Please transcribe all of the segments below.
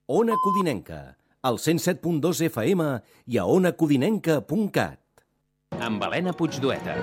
Ona Codinenca, al 107.2 FM i a onacodinenca.cat. Amb Helena Puigdueta.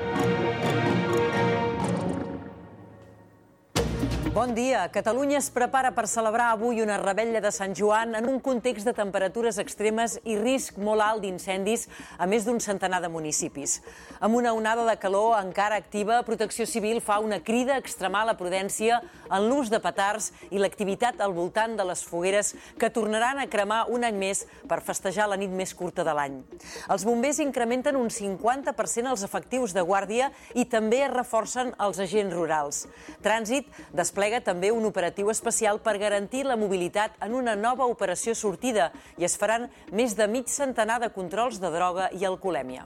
Bon dia. Catalunya es prepara per celebrar avui una revetlla de Sant Joan en un context de temperatures extremes i risc molt alt d'incendis a més d'un centenar de municipis. Amb una onada de calor encara activa, Protecció Civil fa una crida a extremar la prudència en l'ús de petards i l'activitat al voltant de les fogueres que tornaran a cremar un any més per festejar la nit més curta de l'any. Els bombers incrementen un 50% els efectius de guàrdia i també es reforcen els agents rurals. Trànsit desplega també un operatiu especial per garantir la mobilitat en una nova operació sortida i es faran més de mig centenar de controls de droga i alcoholèmia.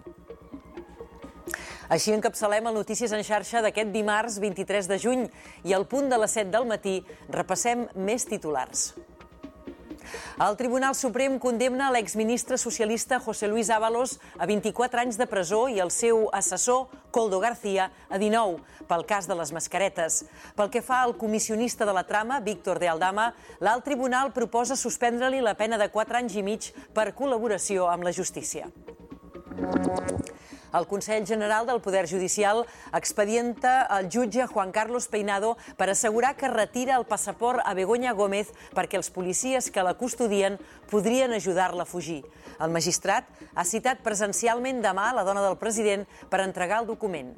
Així encapçalem el Notícies en xarxa d'aquest dimarts 23 de juny i al punt de les 7 del matí repassem més titulars. El Tribunal Suprem condemna l'exministre socialista José Luis Ábalos a 24 anys de presó i el seu assessor, Koldo García, a 19, pel cas de les mascaretes. Pel que fa al comissionista de la trama, Víctor de Aldama, l'alt tribunal proposa suspendre-li la pena de 4 anys i mig per col·laboració amb la justícia. El Consell General del Poder Judicial expedienta el jutge Juan Carlos Peinado per assegurar que retira el passaport a Begoña Gómez perquè els policies que la custodien podrien ajudar-la a fugir. El magistrat ha citat presencialment demà la dona del president per entregar el document.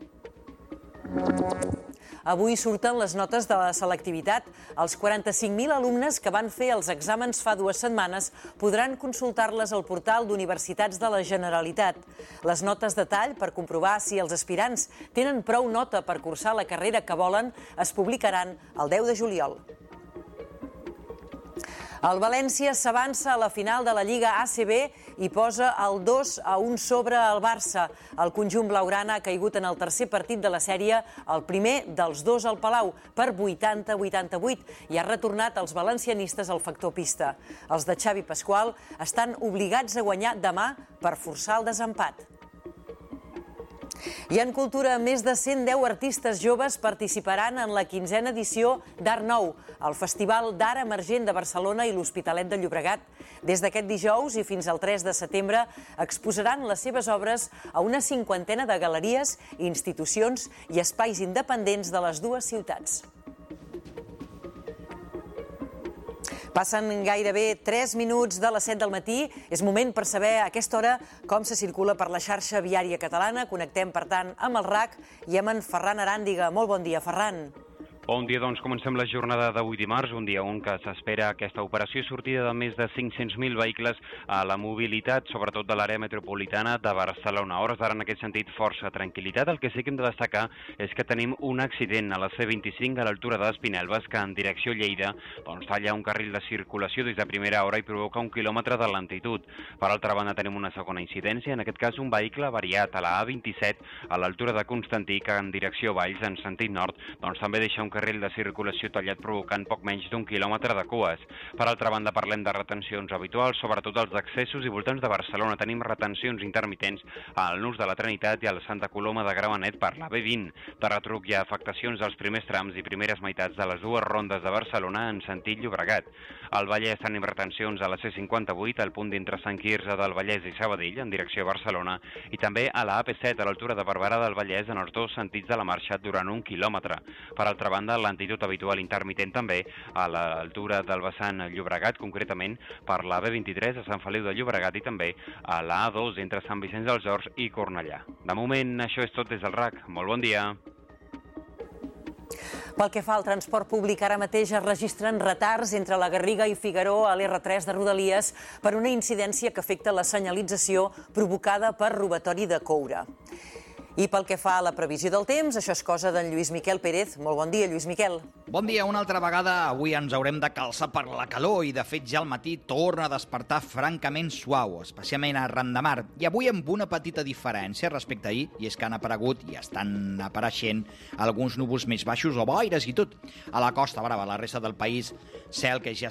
Avui surten les notes de la selectivitat. Els 45.000 alumnes que van fer els exàmens fa 2 setmanes podran consultar-les al portal d'Universitats de la Generalitat. Les notes de tall per comprovar si els aspirants tenen prou nota per cursar la carrera que volen es publicaran el 10 de juliol. El València s'avança a la final de la Lliga ACB i posa el 2-1 sobre el Barça. El conjunt blaugrana ha caigut en el tercer partit de la sèrie, el primer dels 2 al Palau, per 80-88 i ha retornat els valencianistes al factor pista. Els de Xavi Pasqual estan obligats a guanyar demà per forçar el desempat. I en cultura, més de 110 artistes joves participaran en la 15a edició d'Art Nou, el Festival d'Art Emergent de Barcelona i l'Hospitalet de Llobregat. Des d'aquest dijous i fins al 3 de setembre exposaran les seves obres a una 50ena de galeries, institucions i espais independents de les dues ciutats. Passen gairebé 3 minuts de les 7 del matí. És moment per saber a aquesta hora com se circula per la xarxa viària catalana. Connectem, per tant, amb el RAC i amb en Ferran Aràndiga. Molt bon dia, Ferran. Bon dia, doncs comencem la jornada d'avui dimarts, un dia on que s'espera aquesta operació sortida de més de 500.000 vehicles a la mobilitat, sobretot de l'àrea metropolitana de Barcelona. A hores d'ara, en aquest sentit, força tranquil·litat. El que sí que hem de destacar és que tenim un accident a la C25 a l'altura d'Espinelves que en direcció Lleida talla un carril de circulació des de primera hora i provoca 1 quilòmetre de lentitud. Per altra banda, tenim una segona incidència, en aquest cas un vehicle variat a la A27 a l'altura de Constantí que en direcció Valls, en sentit nord, també deixa un carril de circulació tallat provocant poc menys d'1 quilòmetre de cues. Per altra banda, parlem de retencions habituals, sobretot als accessos i voltants de Barcelona. Tenim retencions intermitents al Nus de la Trinitat i a la Santa Coloma de Gramenet per la B20. De retruc hi ha afectacions dels primers trams i primeres meitats de les dues rondes de Barcelona en sentit Llobregat. Al Vallès tenim retencions a la C58, al punt d'entre Sant Quirze del Vallès i Sabadell, en direcció a Barcelona, i també a la AP7, a l'altura de Barberà del Vallès, en els dos sentits de la marxa durant 1 quilòmetre. Per altra banda, l'antitud habitual intermitent també a l'altura del vessant Llobregat, concretament per la B23 a Sant Feliu de Llobregat i també a la A2 entre Sant Vicenç dels Horts i Cornellà. De moment, això és tot des del RAC. Molt bon dia. Pel que fa al transport públic, ara mateix es registren retards entre la Garriga i Figaró a l'R3 de Rodalies per una incidència que afecta la senyalització provocada per robatori de coure. I pel que fa a la previsió del temps, això és cosa d'en Lluís Miquel Pérez. Molt bon dia, Lluís Miquel. Bon dia, una altra vegada. Avui ens haurem de calçar per la calor i, de fet, ja al matí torna a despertar francament suau, especialment arran de mar. I avui amb una petita diferència respecte a ahir, i és que han aparegut i estan apareixent alguns núvols més baixos o boires i tot. A la Costa Brava, a la resta del país, cel que ja